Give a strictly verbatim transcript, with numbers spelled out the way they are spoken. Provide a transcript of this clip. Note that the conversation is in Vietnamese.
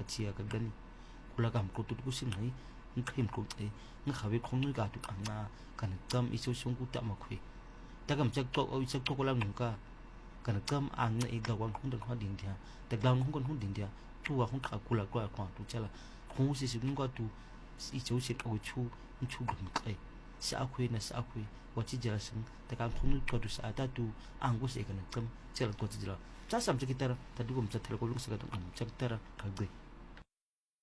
chia ka dani kula kam ko tu ku sim hai ng khim ko te ng khawe khong ni ka tu anga kan kam isu sung ku ta ma khwe ta kam chak to o chak to ko la ng ka kan kam ang na e ga wang khong dang ha din dia ta glang khong kon hon din dia tu wa khong ka kula kwa kwa tu chala khong si si ng ka tu isu si o chu chu gum kai sa khwe na sa khwe wa chi jara sing ta kam khong ni ko tu sa ta tu ang ko se kan kam chala ko chi jara cha sam cha kitara ta du gum cha thel ko lu sa ka tu am cha kitara ka gbe